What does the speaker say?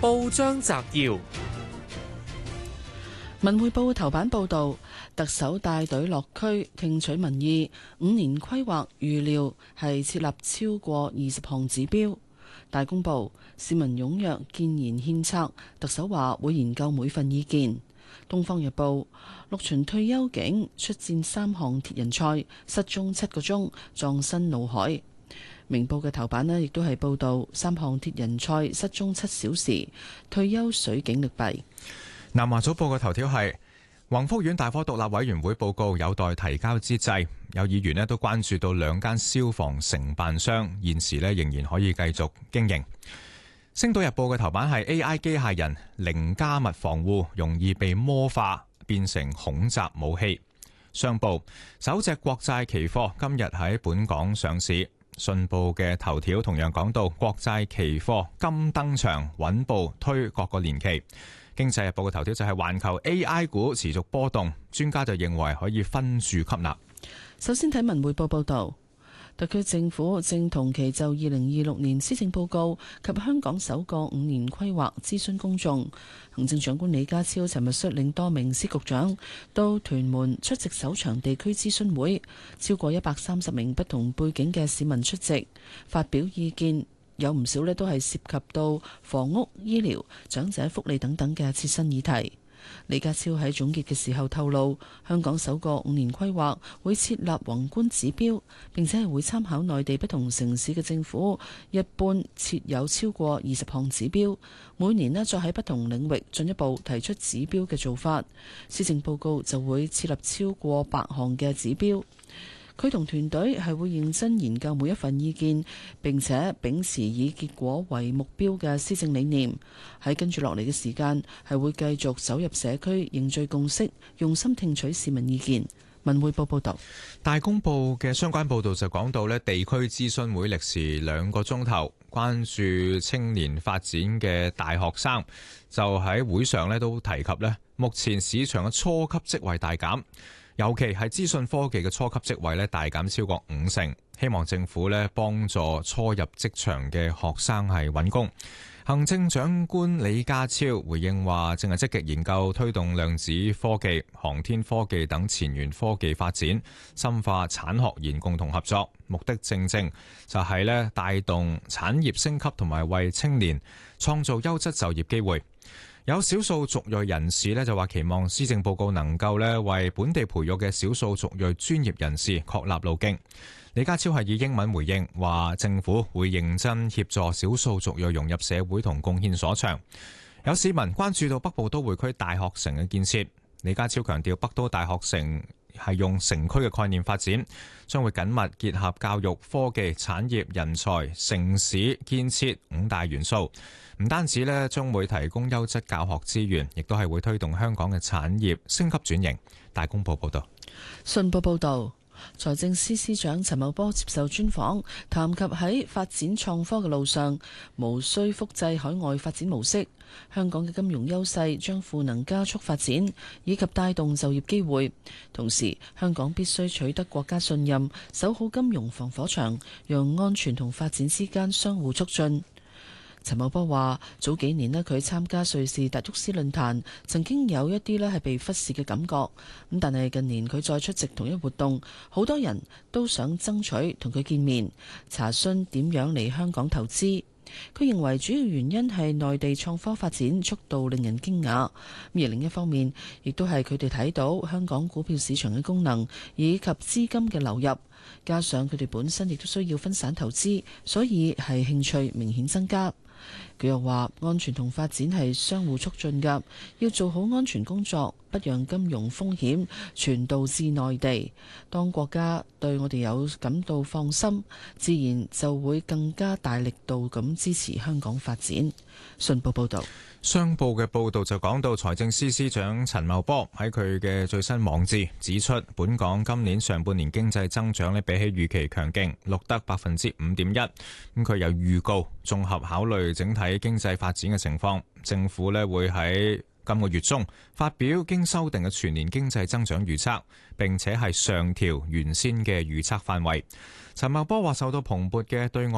報章摘要： 文匯報頭版報道，特首帶隊落區聽取民意，5年規劃預料係設立超過20項指標。大公報，市民踴躍建言獻策，特首話會研究每份意見。東方日報，陸巡退休警出戰3項鐵人賽，失蹤7個鐘，葬身怒海。明報嘅頭版呢，亦都係報道3項鐵人賽失蹤7小時，退休水警溺斃。 南華早報嘅頭條係宏福苑大火獨立委員會報告有待提交之際，有議員呢都關注到2間消防承辦商現時呢仍然可以繼續經營。星島日報嘅頭版係 AI 機械人零加密防護容易被魔化變成恐襲武器。商報，首隻國債期貨今日喺本港上市。信報嘅頭條同樣講到國債期貨今登場，穩步推各個年期。經濟日報嘅頭條就係環球 AI 股持續波動，專家就認為可以分注吸納。 首先睇文匯報報道。特區政府正同期就2026年施政報告及香港首個5年規劃諮詢公眾。行政長官李家超尋日率領多名司局長到屯門出席首場地區諮詢會，超過130名不同背景嘅市民出席，發表意見，有唔少都係涉及到房屋、醫療、長者福利等等嘅切身議題。李家超喺總結嘅時候透露，香港首個5年規劃會設立宏觀指標，並且係會參考內地不同城市嘅政府，一般設有超過20項指標，每年再喺不同領域進一步提出指標嘅做法。施政報告就會設立超過100項嘅指標。佢同團隊係會認真研究每一份意見，並且秉持以結果為目標嘅施政理念。喺跟住落嚟嘅時間，係會繼續走入社區，凝聚共識，用心聽取市民意見。文匯報報道。 大公報嘅相關報導就講到地區諮詢會歷時2個鐘頭，關注青年發展嘅大學生就喺會上都提及目前市場嘅初級職位大減。尤其係資訊科技嘅初級職位大減超過50%，希望政府幫助初入職場嘅學生係揾工。行政長官李家超回應話，正係積極研究推動量子科技、航天科技等前沿科技發展，深化產學研共同合作，目的正正就係帶動產業升級同埋為青年創造優質就業機會。有少數族裔人士就話期望施政報告能夠為本地培育嘅少數族裔專業人士確立路徑。李家超係以英文回應話，政府會認真協助少數族裔融入社會同貢獻所長。有市民關注到北部都會區大學城嘅建設，李家超強調北都大學城係用城區嘅概念發展，將會緊密結合教育、科技、產業、人才、城市建設5大元素。唔單止將會提供優質教學資源，亦都係會推動香港嘅產業升級轉型。大公報報道。 信報報道，財政司司長陳茂波接受專訪，談及喺發展創科嘅路上，無需複製海外發展模式。香港嘅金融優勢將賦能加速發展，以及帶動就業機會。同時，香港必須取得國家信任，守好金融防火牆，讓安全同發展之間相互促進。陳茂波話：早幾年佢參加瑞士達沃斯論壇，曾經有一啲係被忽視嘅感覺。但係近年佢再出席同一活動，好多人都想爭取同佢見面，查詢點樣嚟香港投資。佢認為主要原因係內地創科發展速度令人驚訝，而另一方面亦都係佢哋睇到香港股票市場嘅功能以及資金嘅流入，加上佢哋本身亦都需要分散投資，所以係興趣明顯增加。佢又話：安全同發展係相互促進㗎，要做好安全工作，不讓金融風險傳導至內地。當國家對我哋有感到放心，自然就會更加大力度咁支持香港發展。信報報道。 商報嘅報導就講到，財政司司長陳茂波喺佢嘅最新網誌指出，本港今年上半年經濟增長比起預期強勁，錄得5.1%。佢又預告，綜合考慮整體經濟發展嘅情況，政府會喺今個月中發表經修訂嘅全年經濟增長預測，並且係上調原先嘅預測範圍。陳茂波話，受到蓬勃嘅對外